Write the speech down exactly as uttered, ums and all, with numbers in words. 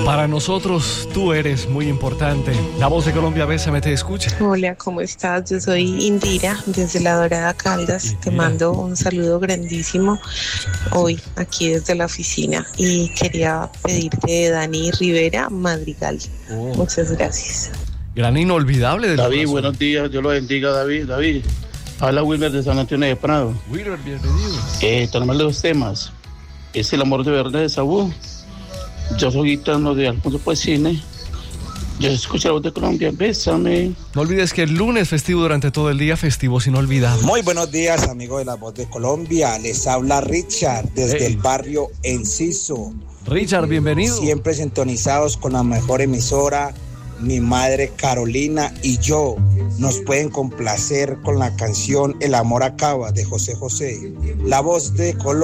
Para nosotros tú eres muy importante. La Voz de Colombia, Bésame, te escucha. Hola, ¿cómo estás? Yo soy Indira, desde La Dorada Caldas. Indira. Te mando un saludo grandísimo hoy aquí desde la oficina y quería pedirte Dani Rivera Madrigal. Oh. Muchas gracias. Gran inolvidable del David, corazón. Buenos días, Dios lo bendiga, David. David, habla Wilmer de San Antonio de Prado. Wilmer, bienvenido. Eh, tenemos los temas. Es el amor de verdad de Saúl. Yo soy gitano de Alfonso Puescine. Yo escucho La Voz de Colombia, Bésame. No olvides que el lunes festivo durante todo el día, festivos inolvidables. Muy buenos días, amigos de La Voz de Colombia. Les habla Richard desde hey. el barrio Enciso. Richard, bienvenido. Siempre sintonizados con la mejor emisora. Mi madre Carolina y yo nos pueden complacer con la canción El amor acaba de José José. La Voz de Colombia.